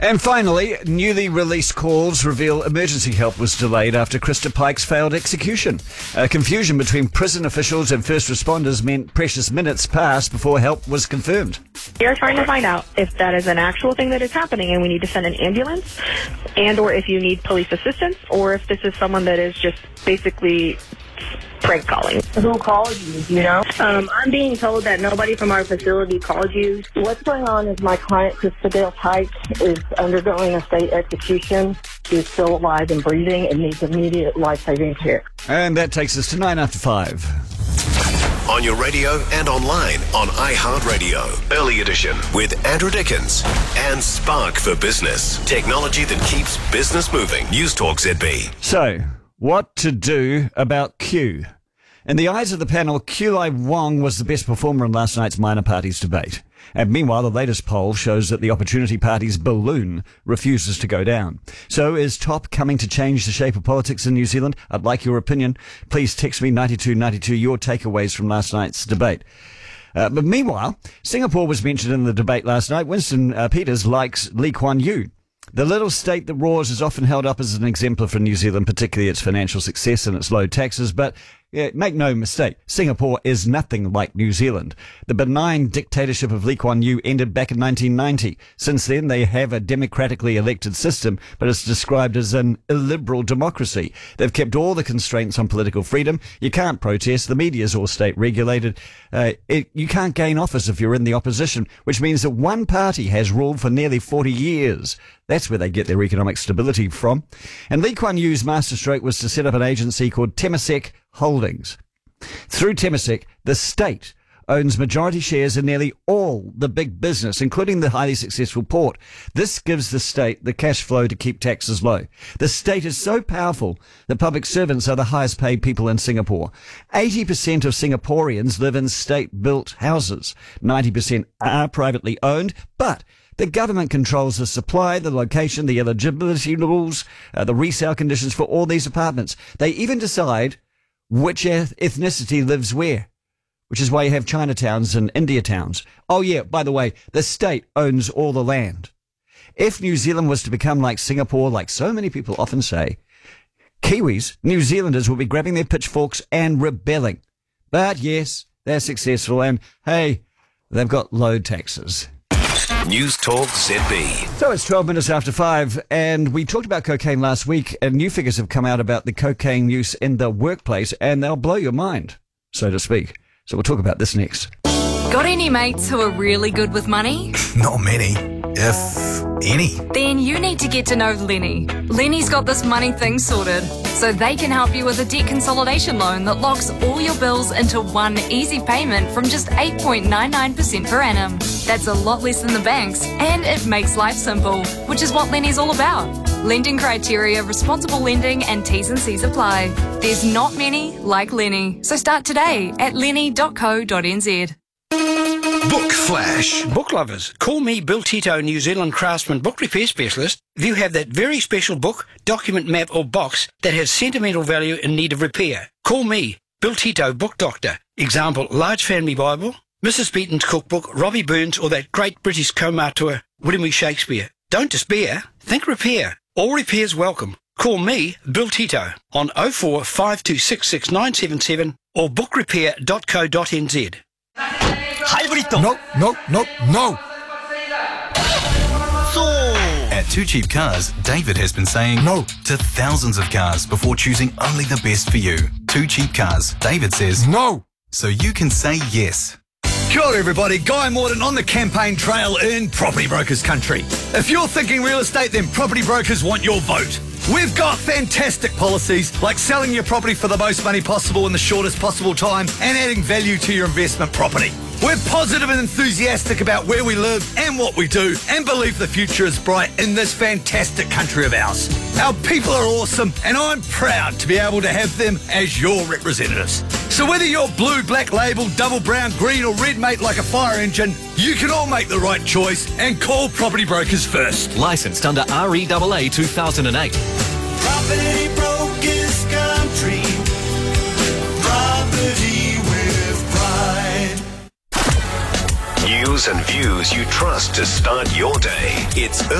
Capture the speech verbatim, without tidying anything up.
And finally, newly released calls reveal emergency help was delayed after Krista Pike's failed execution. Uh, confusion between prison officials and first responders meant precious minutes passed before help was confirmed. We are trying to find out if that is an actual thing that is happening and we need to send an ambulance, and or if you need police assistance, or if this is someone that is just basically prank calling. Who called you, do you know? Um, I'm being told that nobody from our facility called you. What's going on is my client, Christabel Pike, is undergoing a state execution. She's still alive and breathing and needs immediate life-saving care. And that takes us to nine after five. On your radio and online on iHeartRadio. Early Edition with Andrew Dickens and Spark for Business. Technology that keeps business moving. News Talk Z B. So, what to do about Q? In the eyes of the panel, Q-Lai Wong was the best performer in last night's minor parties debate. And meanwhile, the latest poll shows that the Opportunity Party's balloon refuses to go down. So is Top coming to change the shape of politics in New Zealand? I'd like your opinion. Please text me ninety-two ninety-two your takeaways from last night's debate. Uh, but meanwhile, Singapore was mentioned in the debate last night. Winston uh, Peters likes Lee Kuan Yew. The little state that roars is often held up as an exemplar for New Zealand, particularly its financial success and its low taxes. But yeah, make no mistake, Singapore is nothing like New Zealand. The benign dictatorship of Lee Kuan Yew ended back in nineteen ninety. Since then, they have a democratically elected system, but it's described as an illiberal democracy. They've kept all the constraints on political freedom. You can't protest. The media's all state regulated. Uh, it, you can't gain office if you're in the opposition, which means that one party has ruled for nearly forty years. That's where they get their economic stability from. And Lee Kuan Yew's masterstroke was to set up an agency called Temasek Holdings. Through Temasek, the state owns majority shares in nearly all the big business, including the highly successful port. This gives the state the cash flow to keep taxes low. The state is so powerful that public servants are the highest paid people in Singapore. eighty percent of Singaporeans live in state-built houses. ninety percent are privately owned, but the government controls the supply, the location, the eligibility rules, uh, the resale conditions for all these apartments. They even decide which ethnicity lives where, which is why you have Chinatowns and India towns. Oh yeah, by the way, the state owns all the land. If New Zealand was to become like Singapore, like so many people often say, Kiwis, New Zealanders will be grabbing their pitchforks and rebelling. But yes, they're successful and hey, they've got low taxes. News Talk Z B. So it's twelve minutes after five, and we talked about cocaine last week, and new figures have come out about the cocaine use in the workplace, and they'll blow your mind, so to speak. So we'll talk about this next. Got any mates who are really good with money? Not many, if any. Then you need to get to know Lenny. Lenny's got this money thing sorted, so they can help you with a debt consolidation loan that locks all your bills into one easy payment from just eight point nine nine percent per annum. That's a lot less than the banks, and it makes life simple, which is what Lenny's all about. Lending criteria, responsible lending, and T's and C's apply. There's not many like Lenny, so start today at lenny dot co dot n z. Book Flash. Book lovers, call me Bill Tito, New Zealand craftsman book repair specialist. If you have that very special book, document, map or box that has sentimental value in need of repair, call me, Bill Tito, book doctor. Example, Large Family Bible, Missus Beaton's cookbook, Robbie Burns or that great British co-auteur, William E. Shakespeare. Don't despair, think repair. All repairs welcome. Call me, Bill Tito, on oh four five two six six nine seven seven or book repair dot co dot n z. No, no, no, no. At Too Cheap Cars, David has been saying no to thousands of cars before choosing only the best for you. Too Cheap Cars, David says no, so you can say yes. Kia ora everybody, Guy Morden on the campaign trail in Property Brokers Country. If you're thinking real estate, then Property Brokers want your vote. We've got fantastic policies like selling your property for the most money possible in the shortest possible time and adding value to your investment property. We're positive and enthusiastic about where we live and what we do and believe the future is bright in this fantastic country of ours. Our people are awesome and I'm proud to be able to have them as your representatives. So whether you're blue, black label, double brown, green or red mate like a fire engine, you can all make the right choice and call Property Brokers first. Licensed under R E A A two thousand eight. Property Brokers Country. Property with pride. News and views you trust to start your day. It's